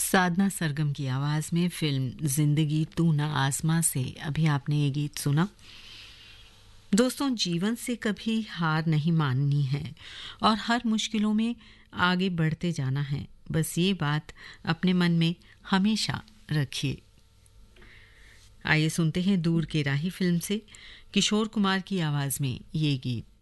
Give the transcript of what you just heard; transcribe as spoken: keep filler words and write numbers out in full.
साधना सरगम की आवाज़ में फिल्म जिंदगी तू ना आसमां से अभी आपने ये गीत सुना। दोस्तों, जीवन से कभी हार नहीं माननी है और हर मुश्किलों में आगे बढ़ते जाना है। बस ये बात अपने मन में हमेशा रखिए। आइए सुनते हैं दूर के राही फिल्म से किशोर कुमार की आवाज़ में ये गीत।